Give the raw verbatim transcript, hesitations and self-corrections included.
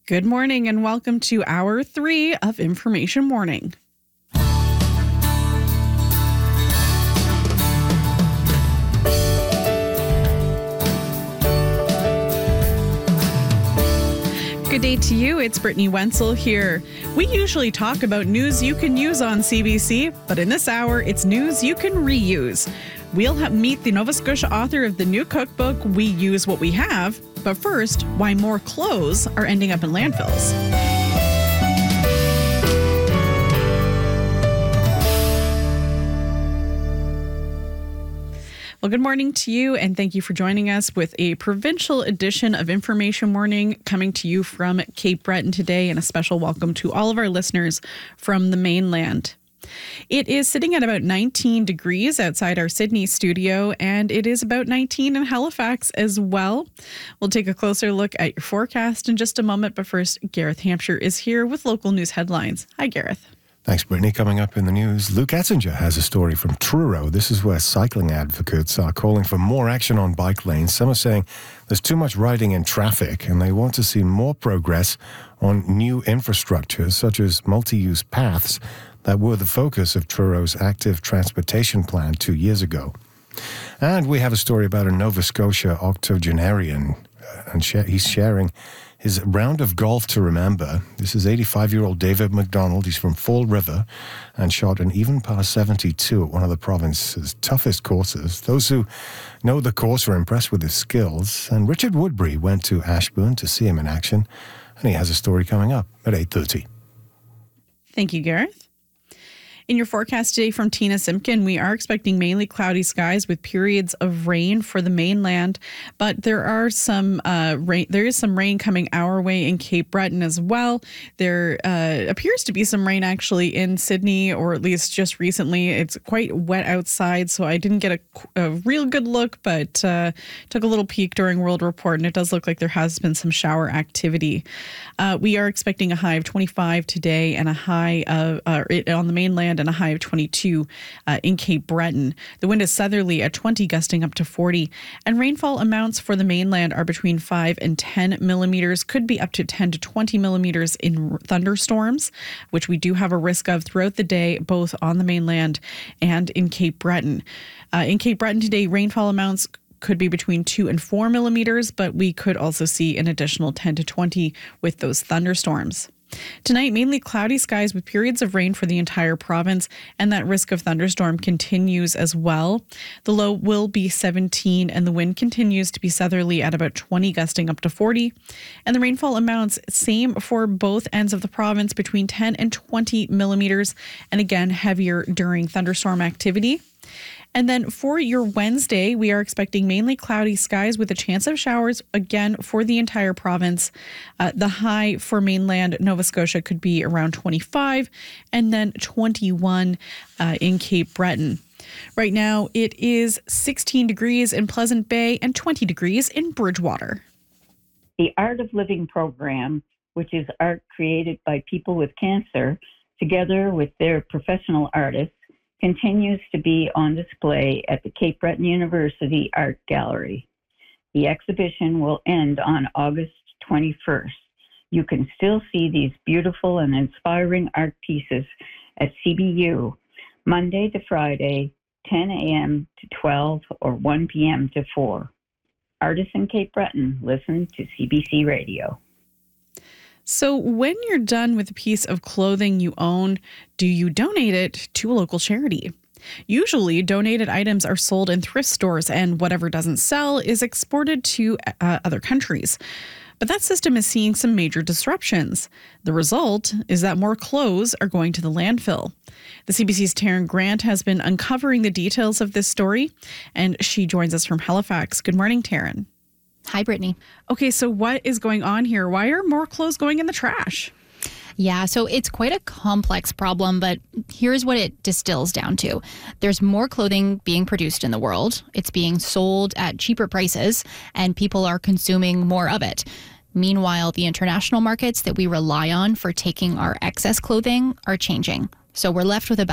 Good morning and welcome to hour three of Information Morning. Good day to you. It's Brittany Wenzel here. We usually talk about news you can use on C B C, but in this hour, it's news you can reuse. We'll have, meet the Nova Scotia author of the new cookbook, We Use What We Have. But first, why more clothes are ending up in landfills. Well, good morning to you, and thank you for joining us with a provincial edition of Information Morning coming to you from Cape Breton today, and a special welcome to all of our listeners from the mainland. It is sitting at about nineteen degrees outside our Sydney studio, and it is about nineteen in Halifax as well. We'll take a closer look at your forecast in just a moment, but first, Gareth Hampshire is here with local news headlines. Hi, Gareth. Thanks, Brittany. Coming up in the news, Luke Ettinger has a story from Truro. This is where cycling advocates are calling for more action on bike lanes. Some are saying there's too much riding in traffic, and they want to see more progress on new infrastructure, such as multi-use paths that were the focus of Truro's active transportation plan two years ago. And we have a story about a Nova Scotia octogenarian, uh, and sh- he's sharing his round of golf to remember. This is eighty-five-year-old David McDonald. He's from Fall River and shot an even par seventy-two at one of the province's toughest courses. Those who know the course are impressed with his skills. And Richard Woodbury went to Ashburn to see him in action, and he has a story coming up at eight thirty. Thank you, Gareth. In your forecast today from Tina Simpkin, we are expecting mainly cloudy skies with periods of rain for the mainland, but there are some uh, rain. There is some rain coming our way in Cape Breton as well. There uh, appears to be some rain actually in Sydney, or at least just recently. It's quite wet outside, so I didn't get a, a real good look, but uh, took a little peek during World Report, and it does look like there has been some shower activity. Uh, we are expecting a high of twenty-five today and a high of uh, on the mainland, and a high of twenty-two uh, in Cape Breton. The wind is southerly at twenty, gusting up to forty. And rainfall amounts for the mainland are between five and ten millimeters, could be up to ten to twenty millimeters in thunderstorms, which we do have a risk of throughout the day, both on the mainland and in Cape Breton. Uh, in Cape Breton today, rainfall amounts could be between two and four millimeters, but we could also see an additional ten to twenty with those thunderstorms. Tonight, mainly cloudy skies with periods of rain for the entire province, and that risk of thunderstorm continues as well. The low will be seventeen, and the wind continues to be southerly at about twenty, gusting up to forty. And the rainfall amounts, same for both ends of the province, between ten and twenty millimeters, and again, heavier during thunderstorm activity. And then for your Wednesday, we are expecting mainly cloudy skies with a chance of showers, again, for the entire province. Uh, the high for mainland Nova Scotia could be around twenty-five, and then twenty-one uh, in Cape Breton. Right now, it is sixteen degrees in Pleasant Bay and twenty degrees in Bridgewater. The Art of Living program, which is art created by people with cancer, together with their professional artists, continues to be on display at the Cape Breton University Art Gallery. The exhibition will end on August twenty-first. You can still see these beautiful and inspiring art pieces at C B U Monday to Friday, ten a.m. to twelve or one p.m. to four. Artists in Cape Breton, listen to C B C Radio. So when you're done with a piece of clothing you own, do you donate it to a local charity? Usually, donated items are sold in thrift stores, and whatever doesn't sell is exported to uh, other countries. But that system is seeing some major disruptions. The result is that more clothes are going to the landfill. The C B C's Taryn Grant has been uncovering the details of this story, and she joins us from Halifax. Good morning, Taryn. Hi, Brittany. Okay, so what is going on here? Why are more clothes going in the trash? Yeah, so it's quite a complex problem, but here's what it distills down to. There's more clothing being produced in the world. It's being sold at cheaper prices, and people are consuming more of it. Meanwhile, the international markets that we rely on for taking our excess clothing are changing. So we're left with about